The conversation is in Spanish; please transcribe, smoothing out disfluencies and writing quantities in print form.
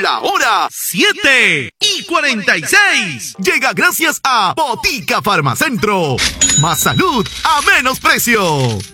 La hora 7:46. Llega gracias a Botica Farmacentro. Más salud a menos precio.